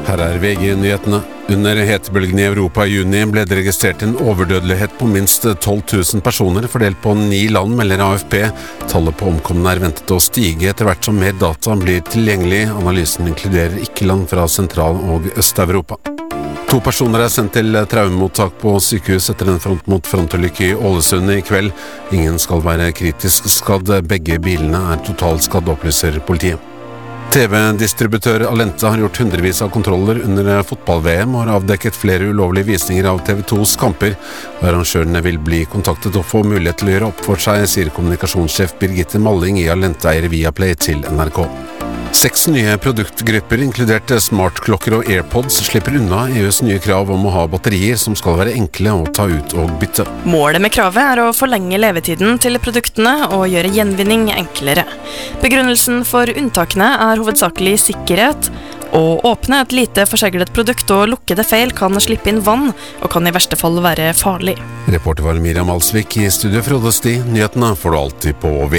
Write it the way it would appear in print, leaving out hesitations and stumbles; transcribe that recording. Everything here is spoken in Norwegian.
Her VG-nyhetene. Under hetebølgen i Europa I juni ble det registrert en overdødelighet på minst 12 000 personer, fordelt på 9 land, melder AFP. Tallet på omkomne ventet å stige etter hvert som mer data blir tilgjengelig. Analysen inkluderer ikke land fra Sentral- og Øst-Europa. 2 personer sendt til traumemottak på sykehus etter en front-mot-front-ulykke I Ålesund I kveld. Ingen skal være kritisk skadd. Begge bilene totalskadd, opplyser politiet. TV-distributør Alenta har gjort hundrevis av kontroller under fotball-VM og har avdekket flere ulovlige visninger av TV2s kamper. Arrangørene vil bli kontaktet og få mulighet til å gjøre opp for seg, sier kommunikasjonssjef Birgitte Malling I Alenta-eier Viaplay til NRK. 6 nye produktgrupper, inkludert smartklokker og AirPods, slipper unna EUs nye krav om å ha batterier som skal være enkle å ta ut og bytte. Målet med kravet å forlenge levetiden til produktene og gjøre gjenvinning enklere. Begrunnelsen for unntakene hovedsakelig sikkerhet. Å åpne et lite forseglet produkt og lukke det feil kan slippe inn vann, og kan I verste fall være farlig. Reporter var Miriam Alsvik I studio Frode Sti. Nyhetene får du alltid på